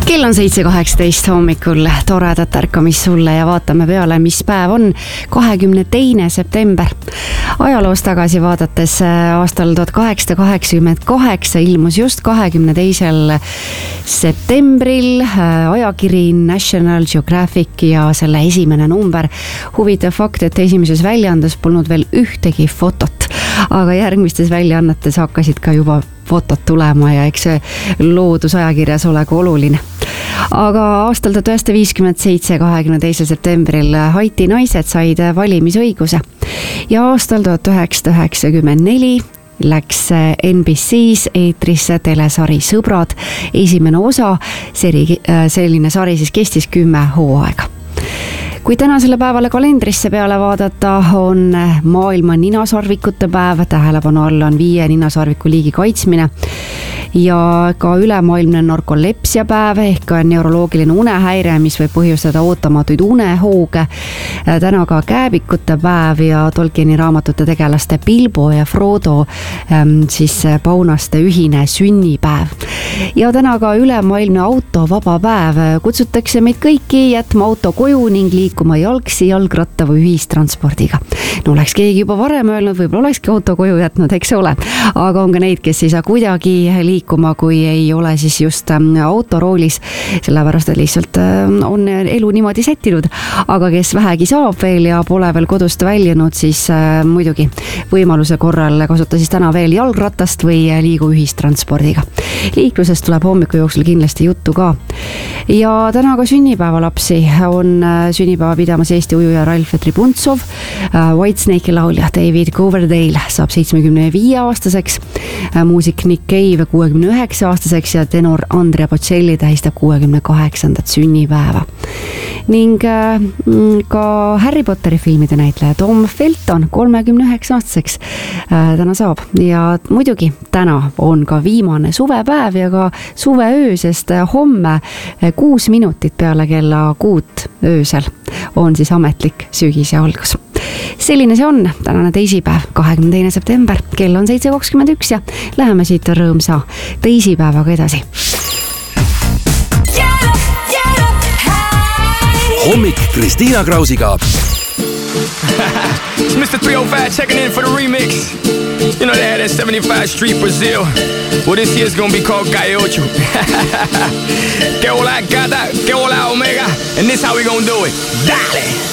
Kell on 7.18 hommikul, toredat ärkamist sulle ja vaatame peale, mis päev on 22. september. Ajaloos tagasi vaadates aastal 1888 ilmus just 22. septembril ajakiri National Geographic ja selle esimene number. Huvitav fakt, et esimeses väljaandes polnud veel ühtegi fotot, aga järgmistes väljaannetes hakkasid ka juba fotot tulema ja eks see loodusajakirjas ole ka oluline. Aga aastal 1957, 22. septembril Haiti naised said valimisõiguse ja aastal 1994 läks NBC's eetrisse telesari Sõbrad. Esimene osa, selline sari siis kestis 10 hooaega. Kui tänasele päevale kalendrisse peale vaadata, on maailma ninasarvikute päev, tähelepanu all on 5 ninasarviku liigi kaitsmine ja ka ülemaailmne narkolepsia päev ehk neuroloogiline unehäire, mis võib põhjustada ootamatuid unehooge. Täna ka kääbikute päev ja Tolkieni raamatute tegelaste Bilbo ja Frodo siis paunaste ühine sünnipäev. Ja täna ka ülemaailmne autovaba päev. Kutsutakse meid kõiki jätma auto koju ning liikuma jalgsi, jalgratta või ühistranspordiga. No oleks keegi juba varem öelnud, võib-olla olekski auto koju jätnud, eks ole. Aga on ka neid, kes ei saa kuidagi liikuma, kui ei ole siis just autoroolis, sellepärast et lihtsalt on elu niimoodi sättinud. Aga kes vähegi saab veel ja pole veel kodust väljunud, siis muidugi võimaluse korral kasuta siis täna veel jalgratast või liigu ühistranspordiga. Liiklusest tuleb hommiku jooksul kindlasti juttu ka. Ja täna ka sünnipäevalapsi on sünnipäeva pidamas Eesti ujuja Ralf Tribuntsov. Whitesnake'i laulja David Coverdale saab 75-aastaseks, muusik Nick Cave 69-aastaseks ja tenor Andrea Bocelli tähistab 68. sünnipäeva. Ning ka Harry Potteri filmide näitleja Tom Felton 39-aastaseks täna saab. Ja muidugi täna on ka viimane suvepäev ja ka suveöö, sest homme 6 minutit peale kella 6 öösel on siis ametlik sügise algus. Selline see on tänane teisipäev, 22. september, kell on 7.21 ja läheme siit rõõmsa teisipäevaga edasi. Hommik Kristiina Krausiga. It's Mr. 305 checking in for the remix. You know they had that 75 Street Brazil. Well, this year's gonna be called Calle Ocho. Que hola gata, que hola omega. And this how we gonna do it. Dale!